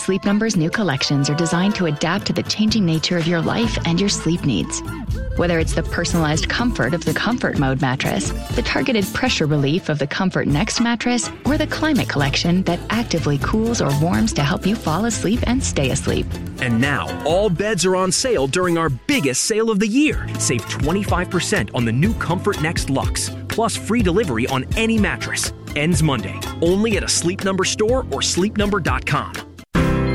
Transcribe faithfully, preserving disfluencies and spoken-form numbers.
Sleep Number's new collections are designed to adapt to the changing nature of your life and your sleep needs. Whether it's the personalized comfort of the Comfort Mode mattress, the targeted pressure relief of the Comfort Next mattress, or the Climate Collection that actively cools or warms to help you fall asleep and stay asleep. And now, all beds are on sale during our biggest sale of the year. Save twenty-five percent on the new Comfort Next Luxe, plus free delivery on any mattress. Ends Monday, only at a Sleep Number store or sleep number dot com.